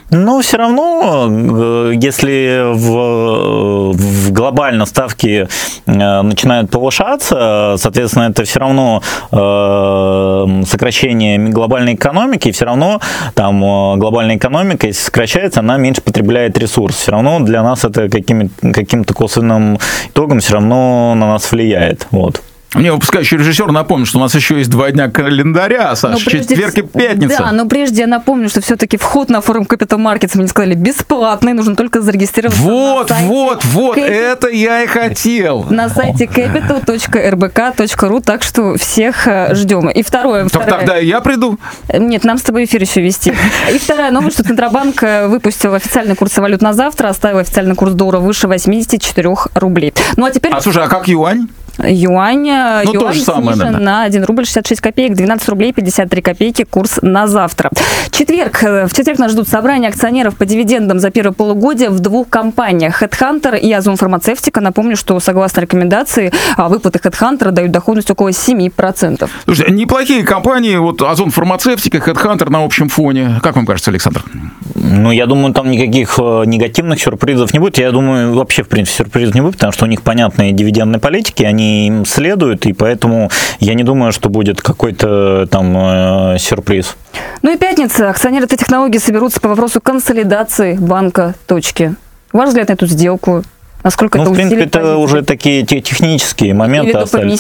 Но все равно, если глобально ставки начинают повышаться, соответственно, это все равно сокращение глобальной экономики, все равно там глобальная экономика, если сокращается, она меньше потребляет ресурс. Все равно для нас это каким-то косвенным итогом все равно на нас влияет. Вот. Мне выпускающий режиссер напомнил, что у нас еще есть 2 дня календаря, Саша, четверг и пятница. Да, но прежде я напомню, что все-таки вход на форум Capital Markets, мне сказали, бесплатный, нужно только зарегистрироваться вот, это я и хотел. На сайте capital.rbk.ru, так что всех ждем. И второе. Тогда и я приду. Нет, нам с тобой эфир еще вести. И вторая новость, что Центробанк выпустил официальный курс валют на завтра, оставил официальный курс доллара выше 84 рублей. Ну а теперь... Слушай, а как юань? Юань снижен на 1 рубль 66 копеек, 12 рублей 53 копейки курс на завтра. В четверг нас ждут собрания акционеров по дивидендам за первое полугодие в 2 компаниях. HeadHunter и Озон Фармацевтика. Напомню, что согласно рекомендации, выплаты HeadHunter дают доходность около 7%. Слушайте, неплохие компании, вот Озон Фармацевтика, HeadHunter на общем фоне. Как вам кажется, Александр? Ну, я думаю, там никаких негативных сюрпризов не будет. Я думаю, вообще, в принципе, сюрпризов не будет, потому что у них понятные дивидендные политики, они им следуют, и поэтому я не думаю, что будет какой-то там сюрприз. Ну и пятница. Акционеры Т-технологий соберутся по вопросу консолидации банка «Точки». Ваш взгляд на эту сделку? Насколько это усилит позицию? Это уже такие технические моменты остались.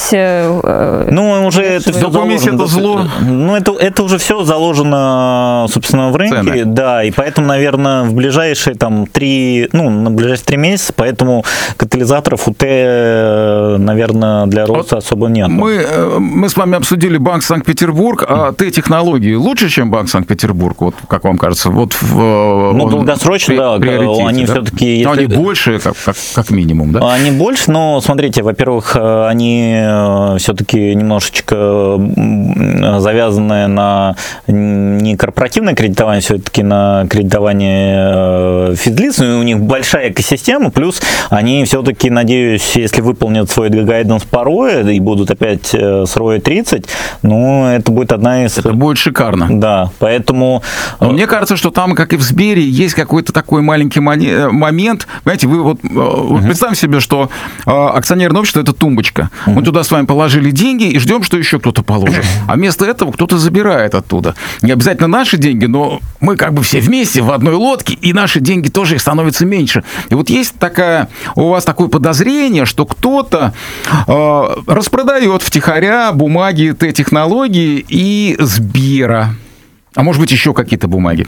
Уже это все заложено. Это зло. Это уже все заложено, собственно, в рынке. Цены. Да, и поэтому, наверное, в ближайшие на ближайшие 3 месяца, поэтому катализаторов у Т, наверное, для роста особо нет. Мы с вами обсудили Банк Санкт-Петербург, а Т-технологии лучше, чем Банк Санкт-Петербург, вот как вам кажется? Долгосрочно, да, они все-таки... Они больше, как минимум, да? Они больше, но, смотрите, во-первых, они все-таки немножечко завязаны на не корпоративное кредитование, все-таки на кредитование физлиц, у них большая экосистема, плюс они все-таки, надеюсь, если выполнят свой гайденс по ROE и будут опять с ROE 30, это будет одна из... Это будет шикарно. Да, поэтому... Но мне кажется, что там, как и в Сбере, есть какой-то такой маленький момент, понимаете, вы представим себе, что акционерное общество – это тумбочка. Мы туда с вами положили деньги и ждем, что еще кто-то положит. А вместо этого кто-то забирает оттуда. Не обязательно наши деньги, но мы как бы все вместе в одной лодке, и наши деньги тоже становятся меньше. И вот есть у вас такое подозрение, что кто-то распродает втихаря бумаги Т-технологии и Сбера. А может быть, еще какие-то бумаги?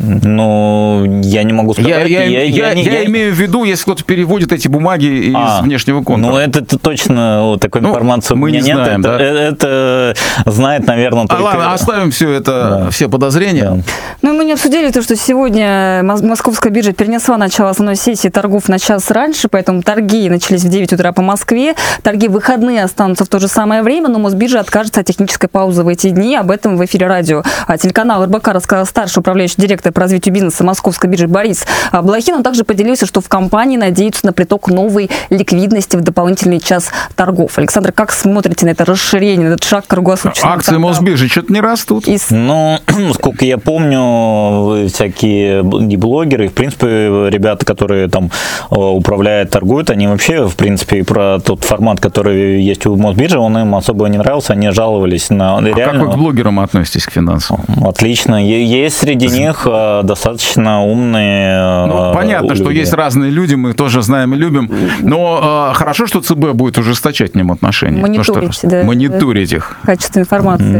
Я не могу сказать. Я имею в виду, если кто-то переводит эти бумаги из внешнего контура. Это точно такой информации мы не знаем, нет. Это знает, наверное, только... Ладно, оставим все это, все подозрения. Да. Мы не обсудили то, что сегодня Московская биржа перенесла начало основной сессии торгов на час раньше, поэтому торги начались в 9 утра по Москве. Торги выходные останутся в то же самое время, но Мосбиржа откажется от технической паузы в эти дни. Об этом в эфире радио. Телеканал РБК рассказал старший управляющий директор по развитию бизнеса Московской биржи Борис Блохин. Он также поделился, что в компании надеются на приток новой ликвидности в дополнительный час торгов. Александр, как смотрите на это расширение, на этот шаг круглосуточного акции торга? Мосбиржи что-то не растут. Сколько я помню, всякие блогеры, в принципе, ребята, которые там управляют, торгуют, они вообще, в принципе, про тот формат, который есть у Мосбиржи, он им особо не нравился, они жаловались на реально... Как вы к блогерам относитесь, к финансам? Отлично. Есть среди них достаточно умные... понятно, люди. Что есть разные люди, мы тоже знаем и любим, но хорошо, что ЦБ будет ужесточать к ним отношения. Мониторить их. Качество информации.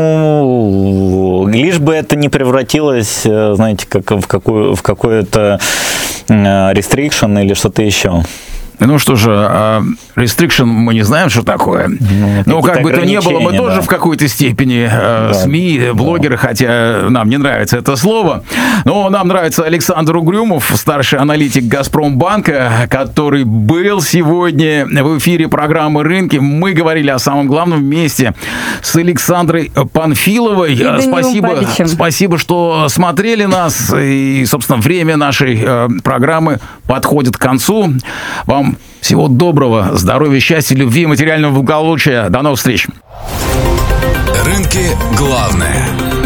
Лишь бы это не превратилось, знаете, как в какое-то restriction или что-то еще. Ну что же, restriction мы не знаем, что такое. Как бы то ни было, мы тоже в какой-то степени СМИ, блогеры, хотя нам не нравится это слово. Но нам нравится Александр Угрюмов, старший аналитик «Газпромбанка», который был сегодня в эфире программы «Рынки». Мы говорили о самом главном вместе с Александрой Панфиловой. Спасибо, что смотрели нас. И, собственно, время нашей программы подходит к концу. Вам всего доброго, здоровья, счастья, любви и материального благополучия. До новых встреч. Рынки главное.